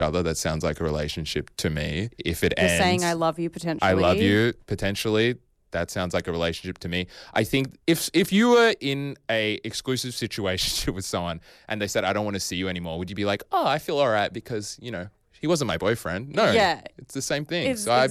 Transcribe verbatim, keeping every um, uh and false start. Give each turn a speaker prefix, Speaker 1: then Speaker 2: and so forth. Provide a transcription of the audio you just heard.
Speaker 1: other, that sounds like a relationship to me. If it
Speaker 2: You're
Speaker 1: ends,
Speaker 2: saying I love you potentially.
Speaker 1: I love you potentially. That sounds like a relationship to me. I think if if you were in a exclusive situation with someone and they said, I don't want to see you anymore, would you be like, oh, I feel all right because, you know, he wasn't my boyfriend? No.
Speaker 2: Yeah.
Speaker 1: It's the same thing.
Speaker 2: It's-
Speaker 1: so I